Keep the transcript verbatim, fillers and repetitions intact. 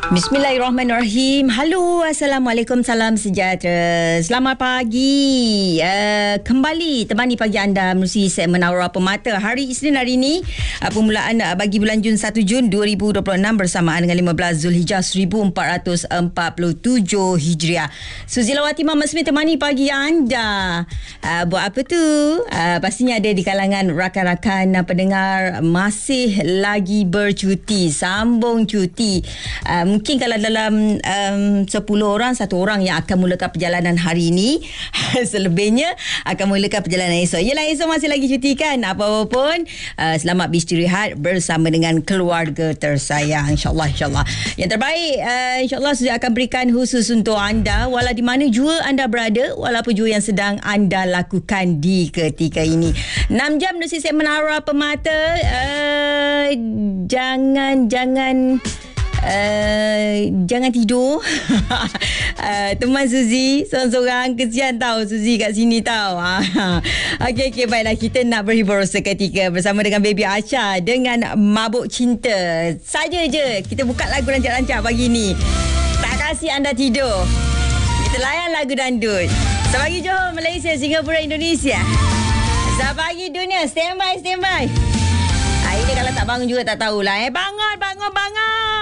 Bismillahirrahmanirrahim. Halo, Assalamualaikum, salam sejahtera. Selamat pagi. Uh, kembali temani pagi anda melalui segmen Aura Pemata. Hari Isnin hari ini, uh, permulaan uh, bagi bulan Jun satu Jun dua ribu dua puluh enam bersamaan dengan lima belas Zulhijjah seribu empat ratus empat puluh tujuh Hijriah. Suzilawati Muhammad Smith temani pagi anda. Uh, buat apa tu? Uh, pastinya ada di kalangan rakan-rakan uh, pendengar masih lagi bercuti, sambung cuti. Uh, mungkin kalau dalam um, sepuluh orang, satu orang yang akan mulakan perjalanan hari ini. Selebihnya akan mulakan perjalanan esok. Yelah, esok masih lagi cuti kan. Apa-apa pun, uh, selamat beristirahat bersama dengan keluarga tersayang. InsyaAllah, insyaAllah. Yang terbaik, uh, insyaAllah sudah akan berikan khusus untuk anda. Walau di mana jua anda berada, walaupun jua yang sedang anda lakukan di ketika ini. enam jam dari segmen Aura Pemata. Uh, jangan, jangan... Uh, jangan tidur. uh, Teman Suzy seorang-seorang, kesian tau Suzy kat sini tau. Okey, okey, baiklah, kita nak berhibur seketika bersama dengan Baby Asha dengan Mabuk Cinta. Saja je kita buka lagu rancak-rancak pagi ni, tak kasih anda tidur. Kita layan lagu dandut. Selamat pagi Johor, Malaysia, Singapura, Indonesia. Selamat pagi dunia. Stand by, stand by. Ini kalau tak bangun juga tak tahulah. Eh, bangun, bangun, bangun.